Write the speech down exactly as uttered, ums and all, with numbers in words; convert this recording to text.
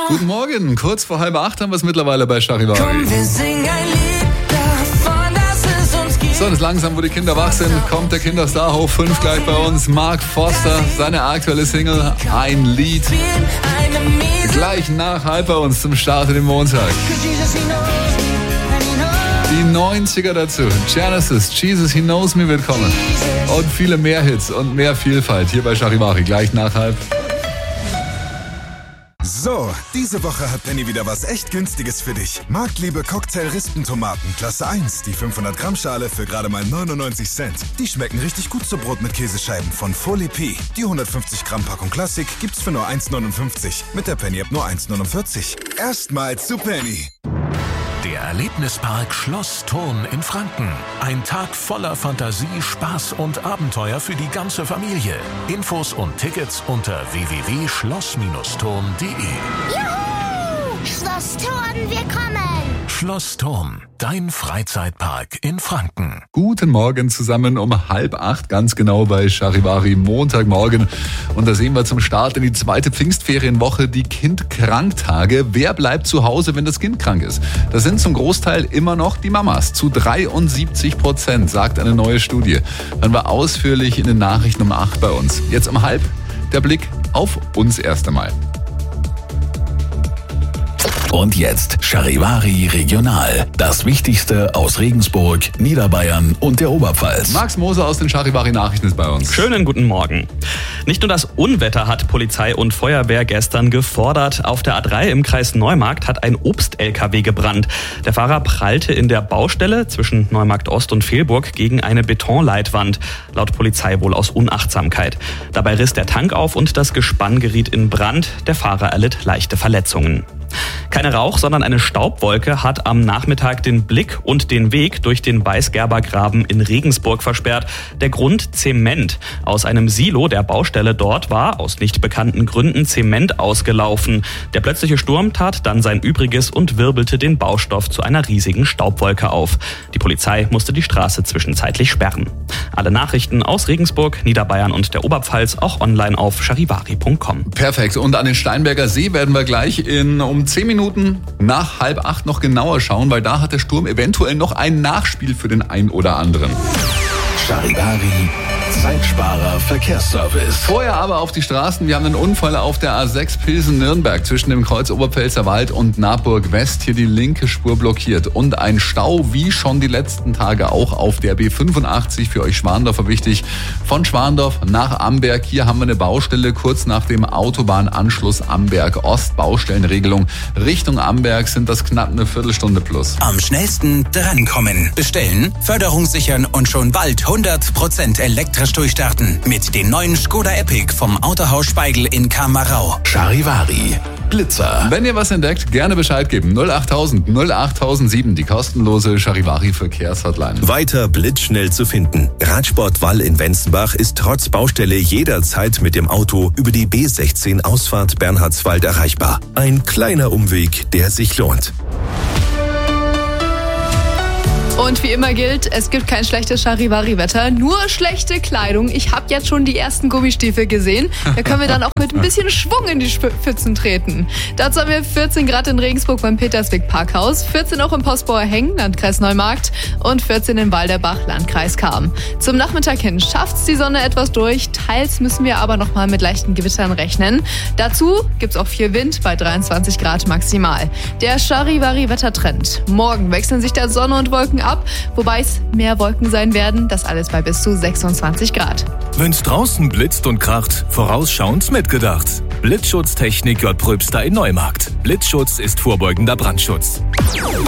Guten Morgen, kurz vor halb acht haben wir es mittlerweile bei Charivari. Komm, wir singen ein Lied davon, dass es uns gibt. So, und langsam, wo die Kinder wach sind, kommt der Kinderstar hoch fünf gleich bei uns. Mark Foster, seine aktuelle Single, ein Lied. Gleich nach halb bei uns zum Start in den Montag. Die neunziger dazu. Genesis, Jesus, He Knows Me wird kommen. Und viele mehr Hits und mehr Vielfalt hier bei Charivari. Gleich nach halb. So, diese Woche hat Penny wieder was echt Günstiges für dich. Marktliebe Cocktail-Rispentomaten, Klasse eins, die fünfhundert Gramm Schale für gerade mal neunundneunzig Cent. Die schmecken richtig gut zu Brot mit Käsescheiben von Folie P. Die hundertfünfzig Gramm Packung Klassik gibt's für nur eins neunundfünfzig. Mit der Penny-App nur eins neunundvierzig. Erstmal zu Penny. Der Erlebnispark Schloss Thurn in Franken. Ein Tag voller Fantasie, Spaß und Abenteuer für die ganze Familie. Infos und Tickets unter w w w punkt schloss thurn punkt d e. Juhu! Schloss Thurn, wir kommen! Schloss Thurn, dein Freizeitpark in Franken. Guten Morgen zusammen um halb acht, ganz genau bei Charivari, Montagmorgen. Und da sehen wir zum Start in die zweite Pfingstferienwoche die Kindkranktage. Wer bleibt zu Hause, wenn das Kind krank ist? Das sind zum Großteil immer noch die Mamas. Zu dreiundsiebzig Prozent, sagt eine neue Studie. Hören wir ausführlich in den Nachrichten um acht bei uns. Jetzt um halb der Blick auf uns erst einmal. Und jetzt Charivari Regional. Das Wichtigste aus Regensburg, Niederbayern und der Oberpfalz. Max Moser aus den Charivari Nachrichten ist bei uns. Schönen guten Morgen. Nicht nur das Unwetter hat Polizei und Feuerwehr gestern gefordert. Auf der A drei im Kreis Neumarkt hat ein Obst-L K W gebrannt. Der Fahrer prallte in der Baustelle zwischen Neumarkt Ost und Vehlburg gegen eine Betonleitwand. Laut Polizei wohl aus Unachtsamkeit. Dabei riss der Tank auf und das Gespann geriet in Brand. Der Fahrer erlitt leichte Verletzungen. Keine Rauch, sondern eine Staubwolke hat am Nachmittag den Blick und den Weg durch den Weißgerbergraben in Regensburg versperrt. Der Grund Zement. Aus einem Silo der Baustelle dort war aus nicht bekannten Gründen Zement ausgelaufen. Der plötzliche Sturm tat dann sein Übriges und wirbelte den Baustoff zu einer riesigen Staubwolke auf. Die Polizei musste die Straße zwischenzeitlich sperren. Alle Nachrichten aus Regensburg, Niederbayern und der Oberpfalz auch online auf charivari punkt com. Perfekt. Und an den Steinberger See werden wir gleich in um zehn Minuten nach halb acht noch genauer schauen, weil da hat der Sturm eventuell noch ein Nachspiel für den einen oder anderen. Charivari, Zeitsparer Verkehrsservice. Vorher aber auf die Straßen. Wir haben einen Unfall auf der A sechs Pilsen-Nürnberg zwischen dem Kreuz Oberpfälzer Wald und Naburg West. Hier die linke Spur blockiert. Und ein Stau, wie schon die letzten Tage, auch auf der B fünfundachtzig. Für euch Schwandorfer wichtig. Von Schwandorf nach Amberg. Hier haben wir eine Baustelle kurz nach dem Autobahnanschluss Amberg Ost. Baustellenregelung. Richtung Amberg sind das knapp eine Viertelstunde plus. Am schnellsten drankommen. Bestellen, Förderung sichern und schon bald hundert Prozent elektrisch durchstarten. Mit den neuen Skoda Epic vom Autohaus Speigel in Kamarau. Charivari, Blitzer. Wenn ihr was entdeckt, gerne Bescheid geben. null achttausend null achttausendsieben, die kostenlose Charivari Verkehrshotline. Weiter blitzschnell zu finden. Radsport Wall in Wenzenbach ist trotz Baustelle jederzeit mit dem Auto über die B sechzehn Ausfahrt Bernhardswald erreichbar. Ein kleiner Umweg, der sich lohnt. Und wie immer gilt, es gibt kein schlechtes Charivari-Wetter, nur schlechte Kleidung. Ich habe jetzt schon die ersten Gummistiefel gesehen. Da können wir dann auch mit ein bisschen Schwung in die Pfützen treten. Dazu haben wir vierzehn Grad in Regensburg beim Petersweg Parkhaus, vierzehn auch im Postbauer Hengen, Landkreis Neumarkt und vierzehn in Walderbach, Landkreis Cham. Zum Nachmittag hin schafft's die Sonne etwas durch, teils müssen wir aber nochmal mit leichten Gewittern rechnen. Dazu gibt's auch viel Wind bei dreiundzwanzig Grad maximal. Der Charivari-Wettertrend. Morgen wechseln sich der Sonne und Wolken ab, wobei es mehr Wolken sein werden, das alles bei bis zu sechsundzwanzig Grad. Wenn's draußen blitzt und kracht, vorausschauend mitgedacht. Blitzschutztechnik J. Pröbster in Neumarkt. Blitzschutz ist vorbeugender Brandschutz.